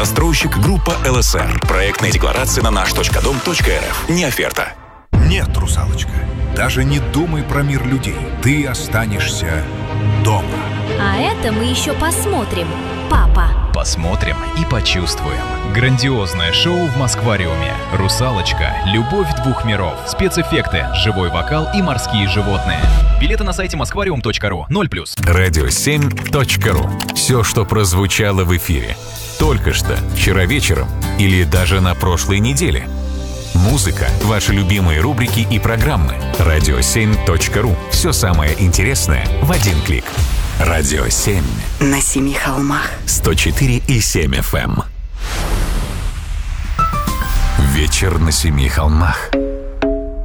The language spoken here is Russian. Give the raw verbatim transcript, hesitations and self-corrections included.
Застройщик группа эл эс эр. Проектная декларация на наш точка дом точка эр эф. Не оферта. Нет, русалочка, даже не думай про мир людей. Ты останешься дома. А это мы еще посмотрим, папа. Посмотрим и почувствуем. Грандиозное шоу в Москвариуме. «Русалочка. Любовь двух миров». Спецэффекты, живой вокал и морские животные. Билеты на сайте москвариум точка ру. ноль плюс. радио семь точка ру. Все, что прозвучало в эфире. Только что, вчера вечером или даже на прошлой неделе. Музыка, ваши любимые рубрики и программы. радио семь точка ру. Все самое интересное в один клик. Радио семь. На семи холмах. сто четыре и семь эф эм. Вечер на семи холмах.